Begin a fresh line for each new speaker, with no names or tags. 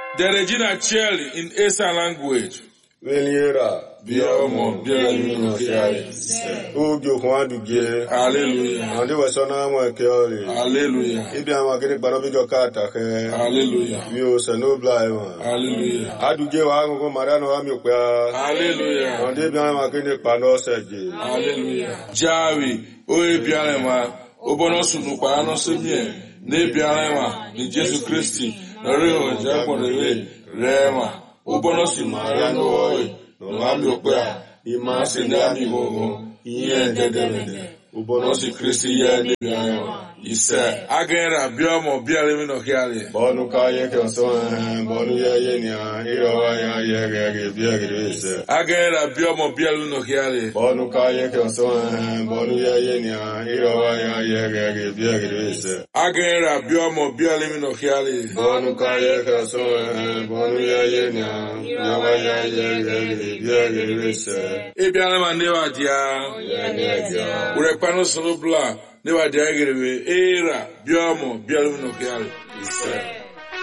The Regina Cheli in Esa language.
Veliera.
Biomo, Bialimino Hiali.
Ujo Juandugie.
Hallelujah.
And they were son of my Kelly.
Hallelujah.
If I am getting Barabigo Kata.
Hallelujah.
You say no blind.
Hallelujah.
Aduje Wango Marano Amioka.
Hallelujah.
And they be am getting Panosaji.
Hallelujah. Javi, Oe Bialema, Obonosu Nupano Semie, Ne Bialema, in Jesus Christi, Rio Japon Rema, Obonosu Mariano Oe, no Amioka, Imasi Nami, Ian Dedemede, Obonosu Christi, Yan Bialema. Ise agera biomo bialemino hiali.
Bonu kaye keson, bonu yenya, irawa ya biagirese.
Agera biomo bialemino hiali.
Bonu kaye keson, bonu yenya, irawa ya biagirese.
Agera biomo bialemino hiali.
Bonu kaye keson, bonu yenya, irawa ya biagirese.
Ebialema newa dia. Urepano solo bla. Newa dia gerebe era biomo bialemino hiali. Ise